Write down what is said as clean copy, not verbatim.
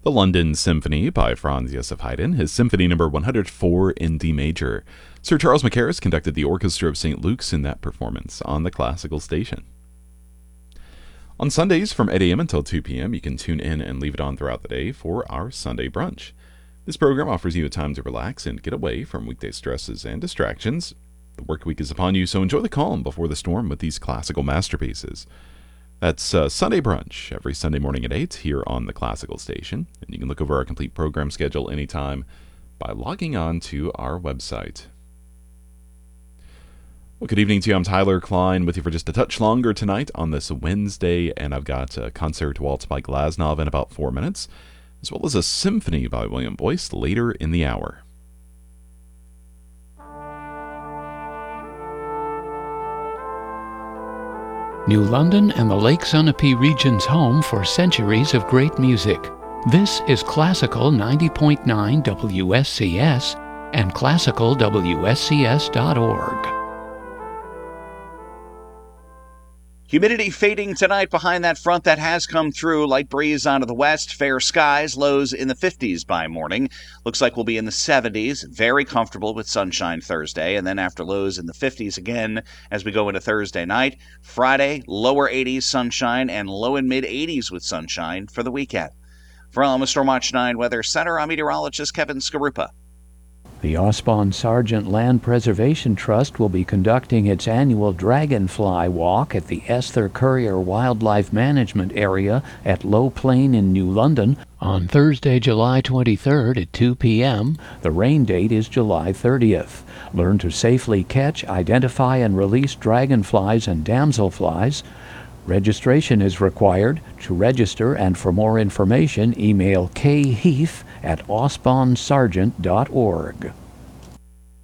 The London Symphony by Franz Joseph Haydn, his Symphony number 104 in D major. Sir Charles Mackerras conducted the Orchestra of St. Luke's in that performance on the classical station. On Sundays from 8 a.m. until 2 p.m., you can tune in and leave it on throughout the day for our Sunday brunch. This program offers you a time to relax and get away from weekday stresses and distractions. The work week is upon you, so enjoy the calm before the storm with these classical masterpieces. That's Sunday Brunch, every Sunday morning at 8 here on the Classical Station. And you can look over our complete program schedule anytime by logging on to our website. Well, good evening to you. I'm Tyler Klein with you for just a touch longer tonight on this Wednesday, and I've got a concert waltz by Glasnov in about 4 minutes, as well as a symphony by William Boyce later in the hour. New London and the Lake Sunapee region's home for centuries of great music. This is Classical 90.9 WSCS and classicalwscs.org. Humidity fading tonight behind that front that has come through. Light breeze onto the west, fair skies, lows in the 50s by morning. Looks like we'll be in the 70s, very comfortable with sunshine Thursday, and then after lows in the 50s again as we go into Thursday night. Friday, lower 80s sunshine and low and mid 80s with sunshine for the weekend. From Stormwatch 9 Weather Center, I'm meteorologist Kevin Skarupa. The Osbon Sargent Land Preservation Trust will be conducting its annual Dragonfly Walk at the Esther Currier Wildlife Management Area at Low Plain in New London on Thursday, July 23rd at 2 p.m. The rain date is July 30th. Learn to safely catch, identify, and release dragonflies and damselflies. Registration is required. To register and for more information, email kheath@osbonsargent.org.